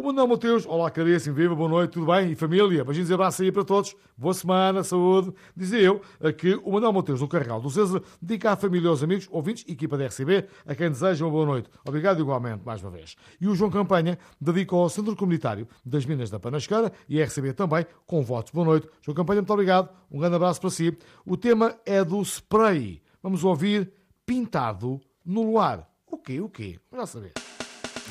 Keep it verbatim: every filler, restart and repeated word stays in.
O Manuel Mateus, olá caríssimo, viva, boa noite, tudo bem? E família, beijinhos e abraços aí para todos, boa semana, saúde. Dizia eu que o Manuel Mateus do Carregal do César dedica à família, aos amigos, ouvintes e equipa da R C B, a quem deseja uma boa noite. Obrigado igualmente, mais uma vez. E o João Campanha dedica ao Centro Comunitário das Minas da Panasqueira e a R C B também, com votos. Boa noite. João Campanha, muito obrigado, um grande abraço para si. O tema é do spray. Vamos ouvir Pintado no Luar. O quê, o quê? Vamos lá saber.